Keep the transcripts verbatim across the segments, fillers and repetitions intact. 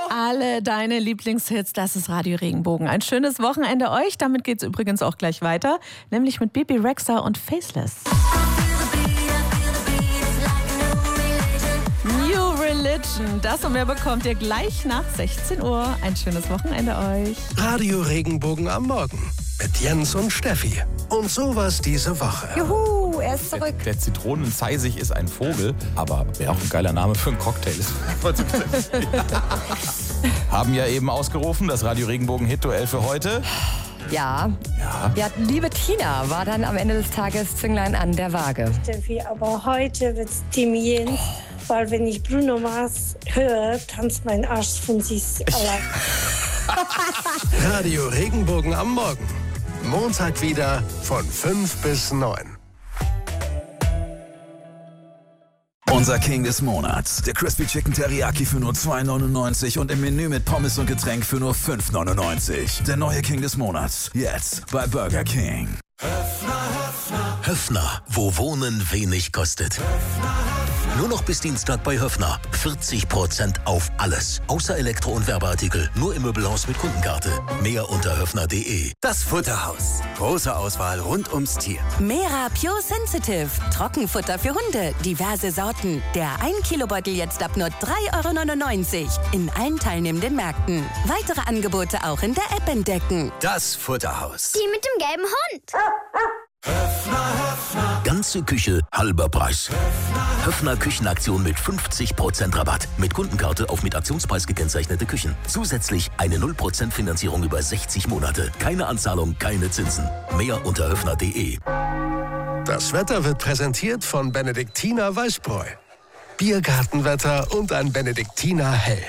Alle deine Lieblingshits, das ist Radio Regenbogen. Ein schönes Wochenende euch. Damit geht's übrigens auch gleich weiter, nämlich mit Bebe Rexha und Faceless. New Religion, das und mehr bekommt ihr gleich nach sechzehn Uhr. Ein schönes Wochenende euch. Radio Regenbogen am Morgen mit Jens und Steffi. Und sowas diese Woche. Juhu, er ist zurück. Der, der Zitronenzeisig ist ein Vogel, aber wäre auch ein geiler Name für einen Cocktail. Haben ja eben ausgerufen, das Radio Regenbogen Hit-Duell für heute. Ja. Ja. ja, liebe Tina war dann am Ende des Tages Zünglein an der Waage. Steffi, aber heute wird's Team Jens, weil wenn ich Bruno Mars höre, tanzt mein Arsch von sich allein. Radio Regenbogen am Morgen. Montag wieder von fünf bis neun. Unser King des Monats. Der Crispy Chicken Teriyaki für nur zwei neunundneunzig und im Menü mit Pommes und Getränk für nur fünf neunundneunzig. Der neue King des Monats. Jetzt bei Burger King. Höffner, wo Wohnen wenig kostet. Nur noch bis Dienstag bei Höffner. vierzig Prozent auf alles. Außer Elektro- und Werbeartikel. Nur im Möbelhaus mit Kundenkarte. Mehr unter höffner punkt de. Das Futterhaus. Große Auswahl rund ums Tier. Mera Pure Sensitive. Trockenfutter für Hunde. Diverse Sorten. Der ein Kilo Beutel jetzt ab nur drei Euro neunundneunzig. In allen teilnehmenden Märkten. Weitere Angebote auch in der App entdecken. Das Futterhaus. Die mit dem gelben Hund. Ganze Küche, halber Preis. Höffner Küchenaktion mit fünfzig Prozent Rabatt. Mit Kundenkarte auf mit Aktionspreis gekennzeichnete Küchen. Zusätzlich eine null Prozent Finanzierung über sechzig Monate. Keine Anzahlung, keine Zinsen. Mehr unter höffner punkt de. Das Wetter wird präsentiert von Benediktiner Weißbräu. Biergartenwetter und ein Benediktiner Hell.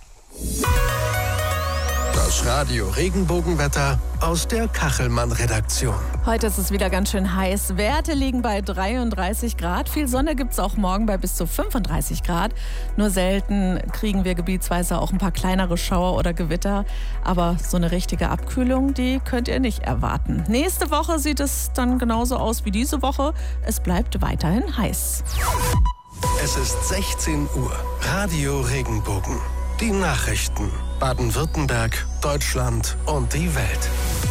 Das Radio Regenbogenwetter aus der Kachelmann-Redaktion. Heute ist es wieder ganz schön heiß. Werte liegen bei dreiunddreißig Grad. Viel Sonne gibt es auch morgen bei bis zu fünfunddreißig Grad. Nur selten kriegen wir gebietsweise auch ein paar kleinere Schauer oder Gewitter. Aber so eine richtige Abkühlung, die könnt ihr nicht erwarten. Nächste Woche sieht es dann genauso aus wie diese Woche. Es bleibt weiterhin heiß. Es ist sechzehn Uhr. Radio Regenbogen. Die Nachrichten. Baden-Württemberg, Deutschland und die Welt.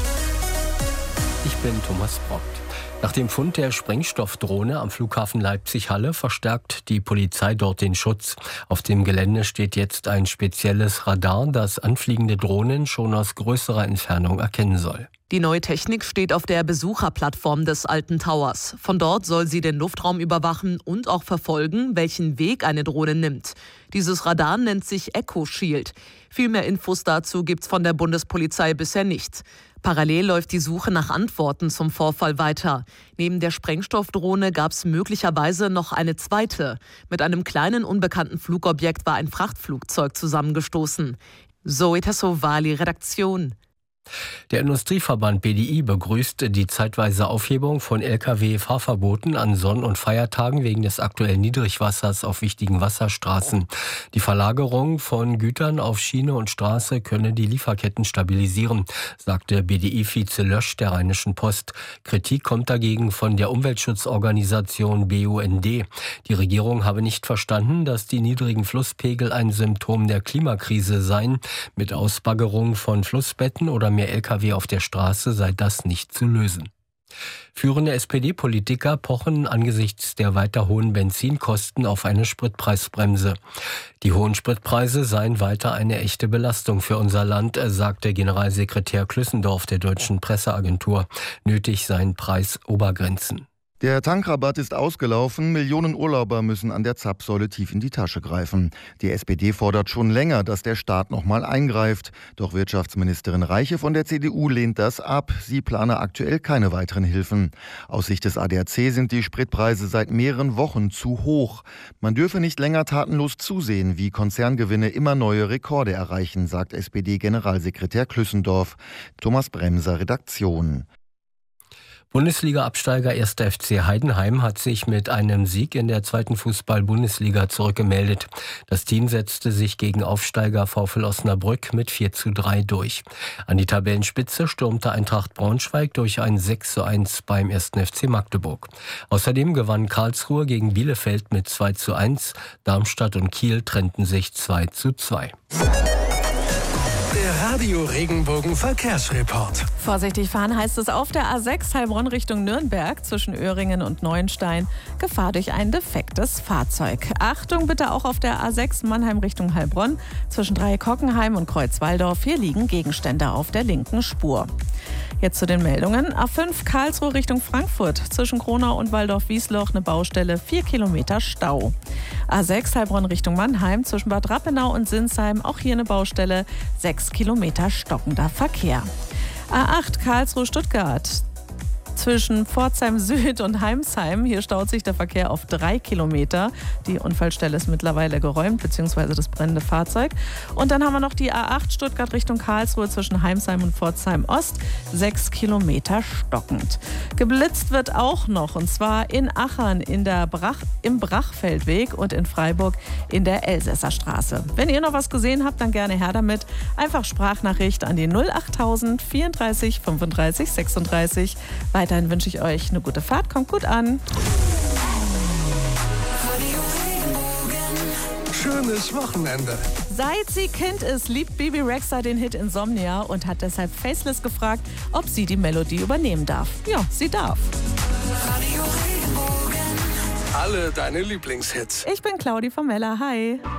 Ich bin Thomas Brockt. Nach dem Fund der Sprengstoffdrohne am Flughafen Leipzig-Halle verstärkt die Polizei dort den Schutz. Auf dem Gelände steht jetzt ein spezielles Radar, das anfliegende Drohnen schon aus größerer Entfernung erkennen soll. Die neue Technik steht auf der Besucherplattform des Alten Towers. Von dort soll sie den Luftraum überwachen und auch verfolgen, welchen Weg eine Drohne nimmt. Dieses Radar nennt sich Echo Shield. Viel mehr Infos dazu gibt's von der Bundespolizei bisher nicht. Parallel läuft die Suche nach Antworten zum Vorfall weiter. Neben der Sprengstoffdrohne gab es möglicherweise noch eine zweite. Mit einem kleinen unbekannten Flugobjekt war ein Frachtflugzeug zusammengestoßen. Zoe Tassovali, Redaktion. Der Industrieverband B D I begrüßt die zeitweise Aufhebung von L K W-Fahrverboten an Sonn- und Feiertagen wegen des aktuellen Niedrigwassers auf wichtigen Wasserstraßen. Die Verlagerung von Gütern auf Schiene und Straße könne die Lieferketten stabilisieren, sagte B D I-Vize Lösch der Rheinischen Post. Kritik kommt dagegen von der Umweltschutzorganisation B U N D. Die Regierung habe nicht verstanden, dass die niedrigen Flusspegel ein Symptom der Klimakrise seien. Mit Ausbaggerung von Flussbetten oder mehr L K W auf der Straße sei das nicht zu lösen. Führende S P D-Politiker pochen angesichts der weiter hohen Benzinkosten auf eine Spritpreisbremse. Die hohen Spritpreise seien weiter eine echte Belastung für unser Land, sagte Generalsekretär Klüssendorf der Deutschen Presseagentur. Nötig seien Preisobergrenzen. Der Tankrabatt ist ausgelaufen. Millionen Urlauber müssen an der Zapfsäule tief in die Tasche greifen. Die S P D fordert schon länger, dass der Staat noch mal eingreift. Doch Wirtschaftsministerin Reiche von der C D U lehnt das ab. Sie plane aktuell keine weiteren Hilfen. Aus Sicht des A D A C sind die Spritpreise seit mehreren Wochen zu hoch. Man dürfe nicht länger tatenlos zusehen, wie Konzerngewinne immer neue Rekorde erreichen, sagt S P D-Generalsekretär Klüssendorf. Thomas Bremser, Redaktion. Bundesliga-Absteiger erster F C Heidenheim hat sich mit einem Sieg in der zweiten Fußball-Bundesliga zurückgemeldet. Das Team setzte sich gegen Aufsteiger VfL Osnabrück mit vier zu drei durch. An die Tabellenspitze stürmte Eintracht Braunschweig durch ein sechs zu eins beim ersten F C Magdeburg. Außerdem gewann Karlsruhe gegen Bielefeld mit zwei zu eins. Darmstadt und Kiel trennten sich zwei zu zwei. Radio Regenbogen Verkehrsreport. Vorsichtig fahren heißt es auf der A sechs Heilbronn Richtung Nürnberg zwischen Öhringen und Neuenstein. Gefahr durch ein defektes Fahrzeug. Achtung bitte auch auf der A sechs Mannheim Richtung Heilbronn zwischen Dreieck-Hockenheim und Kreuz-Walldorf. Hier liegen Gegenstände auf der linken Spur. Jetzt zu den Meldungen. A fünf Karlsruhe Richtung Frankfurt. Zwischen Kronau und Waldorf-Wiesloch eine Baustelle, vier Kilometer Stau. A sechs Heilbronn Richtung Mannheim. Zwischen Bad Rappenau und Sinsheim. Auch hier eine Baustelle, sechs Kilometer stockender Verkehr. A acht Karlsruhe-Stuttgart. Zwischen Pforzheim Süd und Heimsheim. Hier staut sich der Verkehr auf drei Kilometer. Die Unfallstelle ist mittlerweile geräumt, beziehungsweise das brennende Fahrzeug. Und dann haben wir noch die A acht Stuttgart Richtung Karlsruhe zwischen Heimsheim und Pforzheim Ost. Sechs Kilometer stockend. Geblitzt wird auch noch, und zwar in Achern in der Brach, im Brachfeldweg und in Freiburg in der Elsässerstraße. Wenn ihr noch was gesehen habt, dann gerne her damit. Einfach Sprachnachricht an die null achttausend vierunddreißig fünfunddreißig sechsunddreißig. Weiterhin wünsche ich euch eine gute Fahrt. Kommt gut an. Schönes Wochenende. Seit sie Kind ist, liebt Bibi Rexha den Hit Insomnia und hat deshalb Faceless gefragt, ob sie die Melodie übernehmen darf. Ja, sie darf. Alle deine Lieblingshits. Ich bin Claudi von Mella. Hi.